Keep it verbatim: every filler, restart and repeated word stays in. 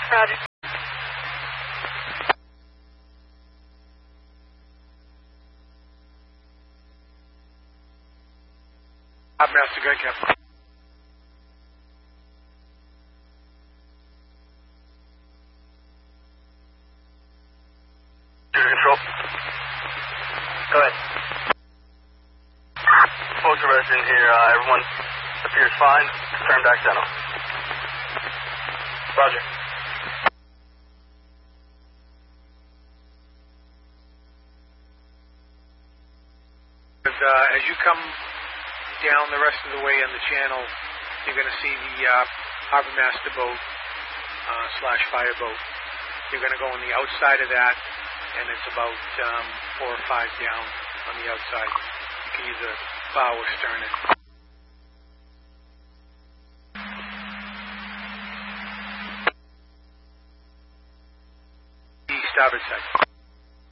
Roger. Harbor Master, go ahead, Captain. Control. Go ahead. Folks are resident here. Uh, everyone appears fine. Turn back channel. Roger. As, uh, as you come down the rest of the way on the channel, you're going to see the uh, Harbor Master boat uh, slash fireboat. You're going to go on the outside of that, and it's about um, four or five down on the outside. You can either bow or stern it. The starboard side.